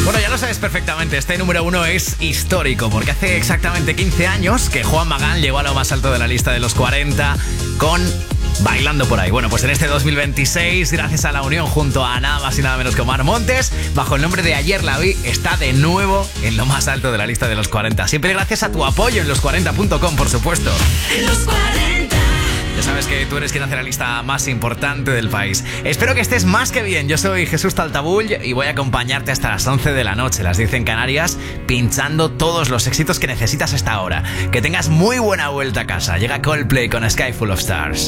Bueno, ya lo sabes perfectamente, este número 1 es histórico porque hace exactamente 15 años que Juan Magán llegó a lo más alto de la lista de los 40 con Bailando por ahí. Bueno, pues en este 2026, gracias a la unión junto a nada más y nada menos que Omar Montes, bajo el nombre de Ayer la vi, está de nuevo en lo más alto de la lista de los 40. Siempre gracias a tu apoyo en los40.com, por supuesto. En los 40. Ya sabes que tú eres quien hace la lista más importante del país. Espero que estés más que bien. Yo soy Jesús Taltabull y voy a acompañarte hasta las 11 de la noche, las 10 en Canarias, pinchando todos los éxitos que necesitas hasta ahora. Que tengas muy buena vuelta a casa. Llega Coldplay con Sky Full of Stars.